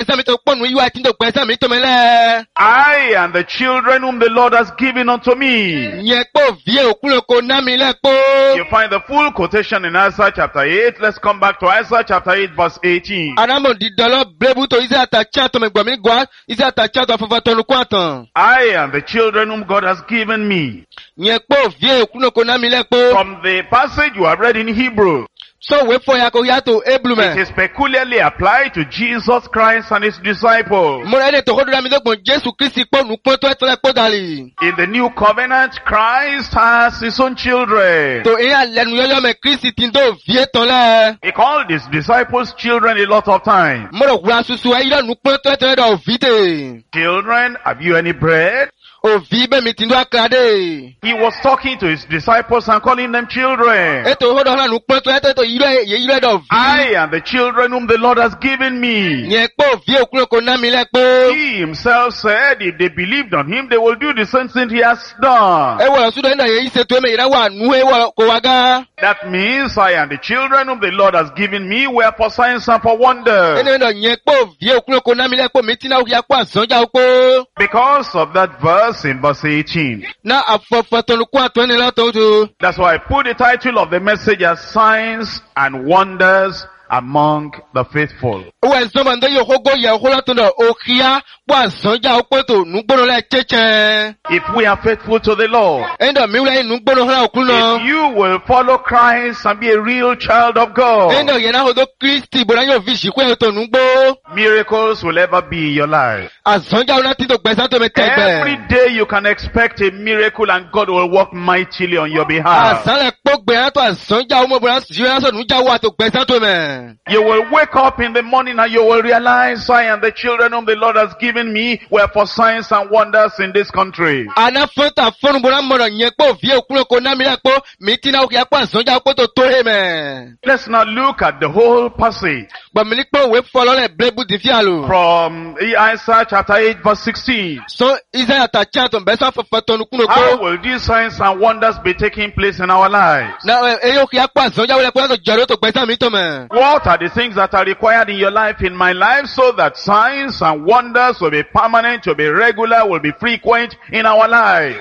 I and the children whom the Lord has given unto me. You find the full quotation in Isaiah chapter 8. Let's come back to Isaiah chapter 8 verse 18. I and the children whom God has given me. From the passage you have read in Hebrew, it is peculiarly applied to Jesus Christ and his disciples. In the new covenant, Christ has his own children. He called his disciples children a lot of times. Children, have you any bread? He was talking to his disciples and calling them children. I and the children whom the Lord has given me. He himself said if they believed on him, they will do the same thing he has done. That means I and the children whom the Lord has given me were for signs and for wonders. Because of that verse in verse 18. That's why I put the title of the message as Signs and Wonders Among the Faithful. If we are faithful to the Lord, if you will follow Christ and be a real child of God, miracles will ever be in your life. Every day you can expect a miracle and God will work mightily on your behalf. You will wake up in the morning and you will realize I and the children whom the Lord has given me were for signs and wonders in this country. Let's now look at the whole passage. From Isaiah chapter 8 verse 16. How will these signs and wonders be taking place in our lives? What are the things that are required in your life, in my life, so that signs and wonders will be permanent, will be regular, will be frequent in our life?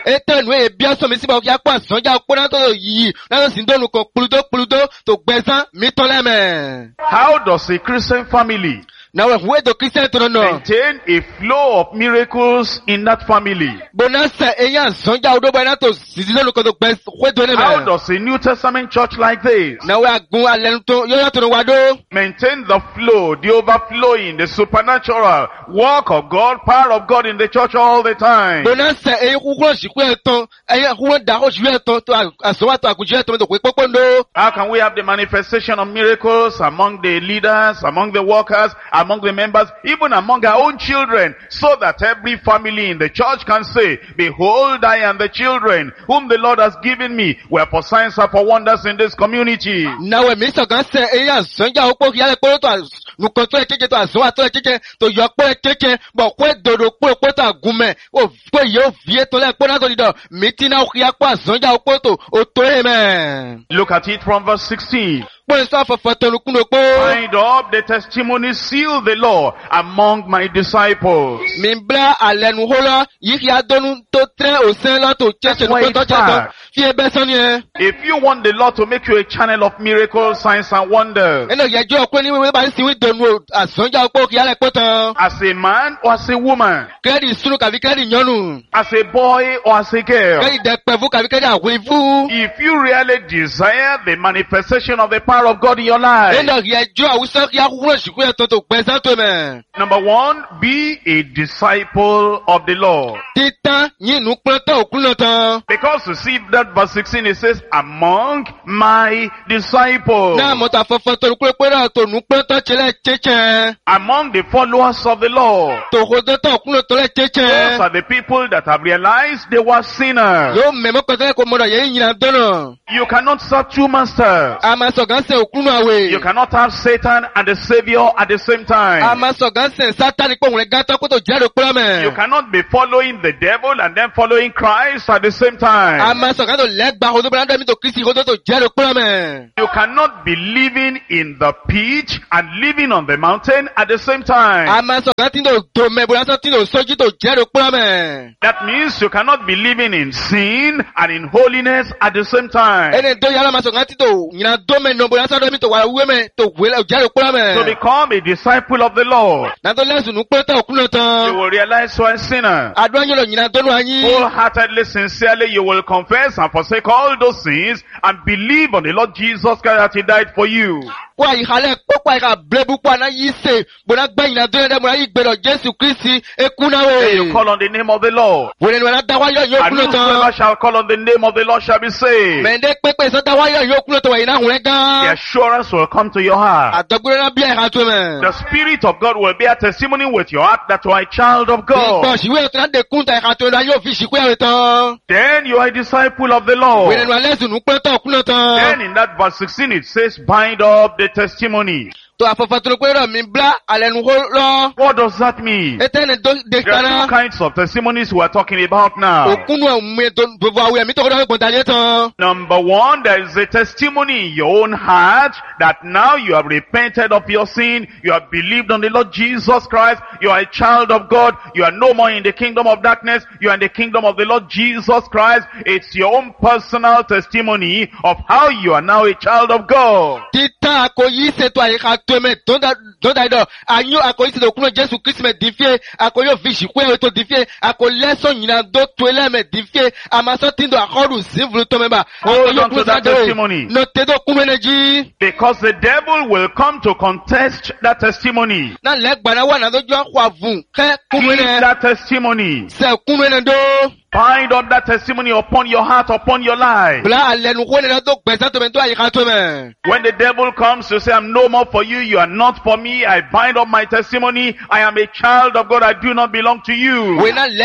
How does a Christian family maintain a flow of miracles in that family? How does a New Testament church like this maintain the flow, the overflowing, the supernatural work of God, power of God in the church all the time? How can we have the manifestation of miracles among the leaders, among the workers, among the members, even among our own children, so that every family in the church can say, behold, I and the children whom the Lord has given me were for signs and for wonders in this community? Look at it from verse 16. Bind up the testimony, seal the law among my disciples. If you want the Lord to make you a channel of miracles, signs and wonders, as a man or as a woman, as a boy or as a girl, if you really desire the manifestation of the power of God in your life, number one, be a disciple of the Lord. Because you see that verse 16, it says, among my disciples. Among the followers of the Lord. Those are the people that have realized they were sinners. You cannot serve two masters. You cannot have Satan and the Savior at the same time. You cannot be following the devil and then following Christ at the same time. You cannot be living in the pit and living on the mountain at the same time. That means you cannot be living in sin and in holiness at the same time. To become a disciple of the Lord, you will realize you are a sinner. Wholeheartedly, sincerely, you will confess and forsake all those sins and believe on the Lord Jesus Christ that He died for you. When you call on the name of the Lord, and whosoever shall call on the name of the Lord shall be saved. The assurance will come to your heart. The Spirit of God will bear testimony with your heart that you are a child of God. Then you are a disciple of the Lord. Then in that verse 16 it says, bind up the testimony. What does that mean? There are two kinds of testimonies we are talking about now. Number one, there is a testimony in your own heart that now you have repented of your sin, you have believed on the Lord Jesus Christ, you are a child of God, you are no more in the kingdom of darkness, you are in the kingdom of the Lord Jesus Christ. It's your own personal testimony of how you are now a child of God. Then you hold on to that testimony, because the devil will come to contest that testimony. Keep that testimony. Bind up that testimony upon your heart, upon your life. When the devil comes to say, I'm no more for you, you are not for me, I bind up my testimony, I am a child of God, I do not belong to you.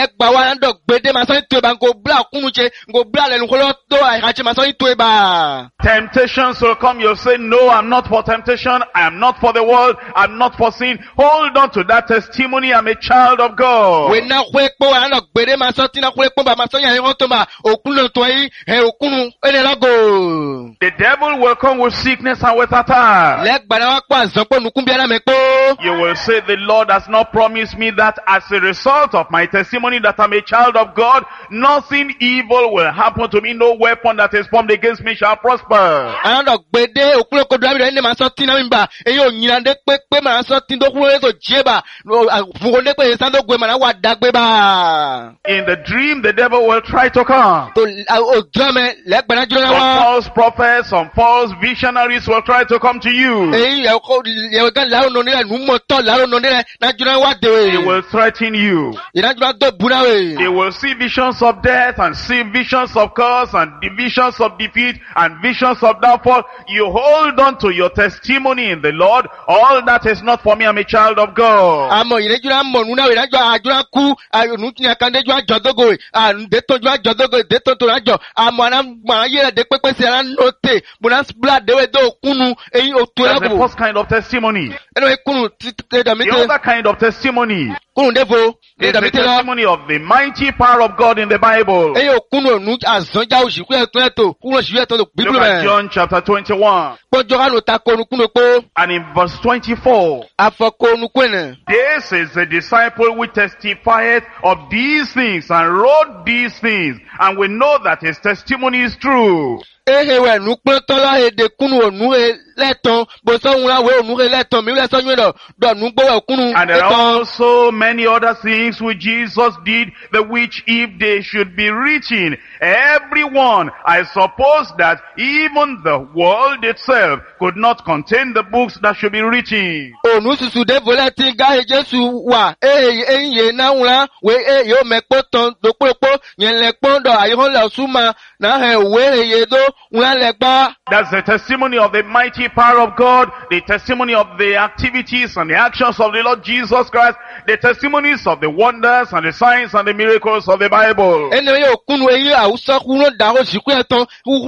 Temptations will come, you'll say, no, I'm not for temptation, I am not for the world, I'm not for sin. Hold on to that testimony, I'm a child of God. The devil will come with sickness and with attack. You will say, the Lord has not promised me that as a result of my testimony that I'm a child of God, nothing evil will happen to me, no weapon that is formed against me shall prosper. In the dream, the devil will try to come. Some false prophets, some false visionaries will try to come to you. He will threaten you. They will see visions of death and see visions of curse and visions of defeat and visions of downfall. You hold on to your testimony in the Lord. All that is not for me, I'm a child of God. There's the first kind of testimony. The other kind of testimony is the testimony of the mighty power of God in the Bible. Look at John chapter 21 and in verse 24. This is the disciple which testifieth of these things and wrote these things, and we know that his testimony is true. And there are also many other things which Jesus did, the which if they should be written, everyone, I suppose that even the world itself could not contain the books that should be written. That's the testimony of the mighty power of God, the testimony of the activities and the actions of the Lord Jesus Christ, the testimony testimonies of the wonders and the signs and the miracles of the Bible. Ene yo kunu eyi awusokuru daro jiku eton,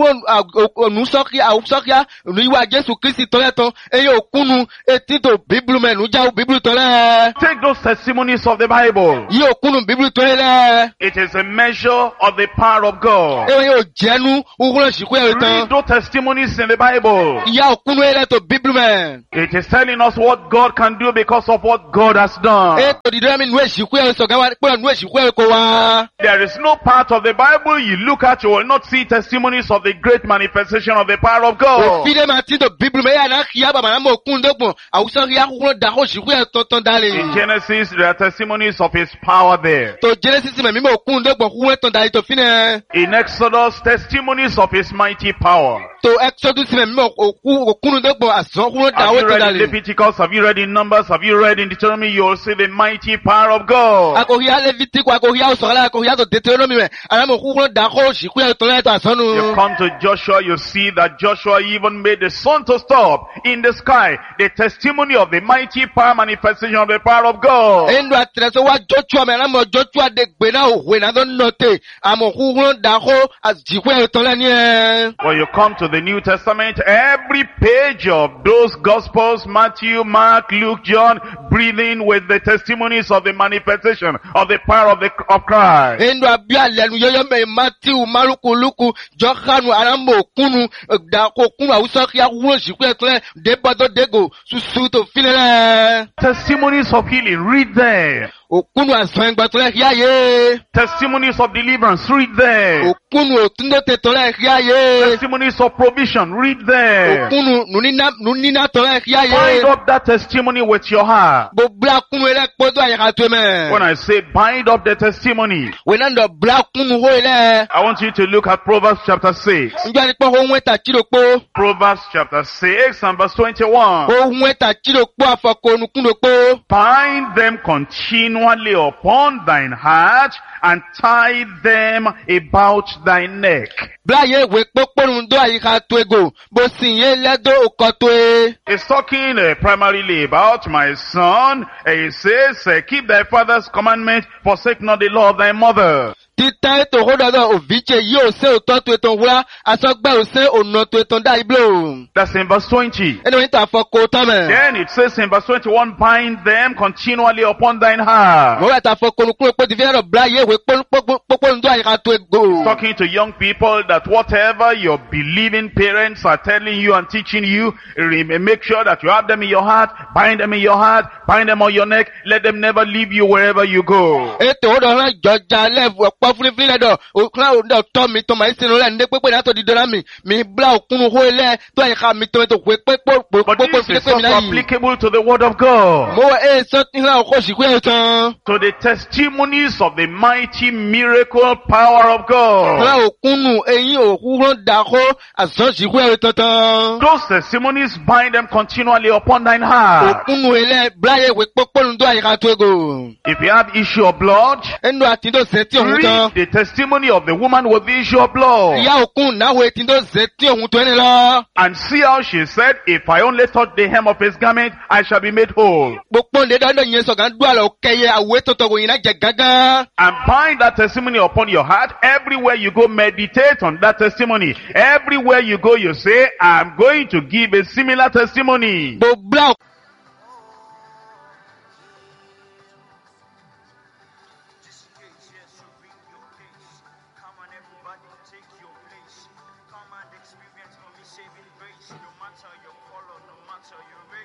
nusoki awusokia, nuiwa Jesu Christi toleton, eyo kunu etito Bible men, uja Bible tole. Take those testimonies of the Bible. Yo kunu Bible tole. It is a measure of the power of God. Eyo jenu, ukuru jiku eton. Read those testimonies in the Bible. Ya kunu ele to Bible men. It is telling us what God can do because of what God has done. Eto didami nwe jiku eton, gawa kwa nwe jiku eton wa. There is no part of the Bible you look at, you will not see testimonies of the great manifestation of the power of God. Ofide mati to Bible me ya na kiya baba na mo kundokun, awusokia ukuru daro jiku eton ton dale. In Genesis, there are testimonies of His power there. To Genesis me mo kundokun ukuru ton dale to fine. In Exodus, testimonies of His mighty power. To Exodus me mo kundokun ason ukuru Have daro you ton read in dale. Leviticus? Have you read in Numbers? Have you read in Deuteronomy? You will see the mighty power of God. Akohia Levitico, akohia osala, akohia to Deuteronomy me. Anamo ukuru daro jiku eton le to You asonu. come to Joshua, you see that Joshua even made the sun to stop in the sky. The testimony of the mighty power manifestation of the power of God. Endo atreso wa Joshua me anamo Joshua de gbena ohwe na don note. Amo ukuru daro as jiku eton le ni. When you come to the New Testament, every page of those Gospels, Matthew, Mark, Luke, John, breathing with the testimonies of the manifestation of the power of Christ. Endo abia lenu yoyo me Matthew, Maruku, Luku, Johanu, anamo kunu, dako kunu awusokia ukuru jiku eton le debado dego, susu to fine. Testimonies of healing, read there. Okunu asan egba to le hiaye. Testimonies of deliverance, read there. Okunu otunde te to le hiaye. Testimonies of provision, read there. Okunu nunina to le Bind hiaye. up that testimony with your heart. Bo bla kunu ele podo ayaka to me. When I say bind up the testimony, Wenando bla kunu ho ele. I want you to look at Proverbs chapter 6. Njo ni po ho nweta chirokpo. Proverbs chapter 6 and verse 21. Ho nweta chirokpo afoko nukunokpo. Bind them continually upon thine heart and tie them about thy neck. Bla ye we poponu ndo ayika to ego. Bo sinye ledo okoto e. It's talking primarily about my son. He says, keep thy father's commandment, forsake not the law of thy mother. Tita to hododo oviche yo se ototo eton wura asogbe o se onoto eton da iblo. That's in verse 20. Eno nta afoko to me. Then it says in verse 21, bind them continually upon thine heart. Mo wa ta afoko nukun po ti fi ero bla ye we poponu ndo ayika to ego. Talking to young people that whatever your believing parents are telling you and teaching you, make sure that you have them in your heart, bind them in your heart, bind them on your neck, let them never leave you wherever you go. Eto odo ran joja level po furi ledo o kla o to mi to mai sinu le nde pepe na to di dora mi bla okunu ho ile to ayika mi to we pepe But this is also applicable to the word of God. Mo so tin la ko si ku etan. To the testimonies of the mighty miracle power of God. Kla okunu eyin okuru dako aso si ku etan. Those testimonies, bind them continually upon thine heart. Okunu ele bla ye we poponu ndo ayika to ego. If you have issue of blood, Endo atindo seti ohun tan. read the testimony of the woman with the issue of blood. Iya okun na we tindo seti ohun to eni lo. And see how she said, if I only touch the hem of his garment, I shall be made whole. Gbogbo nde dondo yen so gan dua lo keye awe toto go yin na je gangan. And bind that testimony upon your heart. Everywhere you go, meditate on that testimony. Everywhere you go, you say, I'm going to give a similar testimony. Bo bla